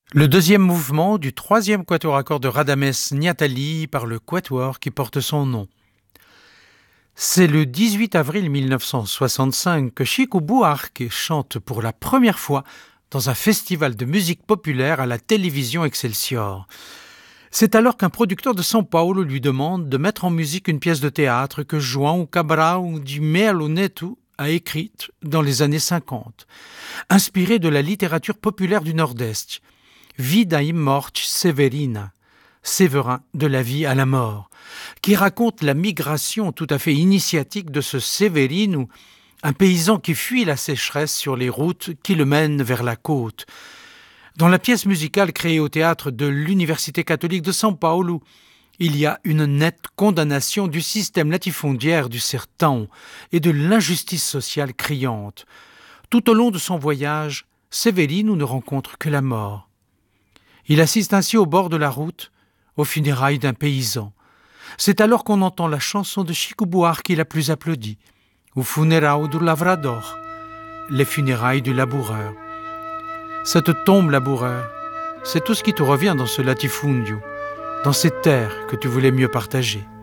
Le deuxième mouvement du troisième quatuor à cordes de Radames Niatali par le quatuor qui porte son nom. C'est le 18 avril 1965 que Chico Buarque chante pour la première fois dans un festival de musique populaire à la télévision Excelsior. C'est alors qu'un producteur de São Paulo lui demande de mettre en musique une pièce de théâtre que João Cabral de Melo Neto a écrite dans les années 50, inspirée de la littérature populaire du Nord-Est. Vida e Morte Severina, Séverin de la vie à la mort, qui raconte la migration tout à fait initiatique de ce Severino, un paysan qui fuit la sécheresse sur les routes qui le mènent vers la côte. Dans la pièce musicale créée au théâtre de l'Université catholique de São Paulo, il y a une nette condamnation du système latifondiaire du sertão et de l'injustice sociale criante. Tout au long de son voyage, Severino ne rencontre que la mort. Il assiste ainsi au bord de la route, aux funérailles d'un paysan. C'est alors qu'on entend la chanson de Chico Buarque la plus applaudie, O Funeral do Lavrador, les funérailles du laboureur. Cette tombe laboureur, c'est tout ce qui te revient dans ce latifundio, dans ces terres que tu voulais mieux partager.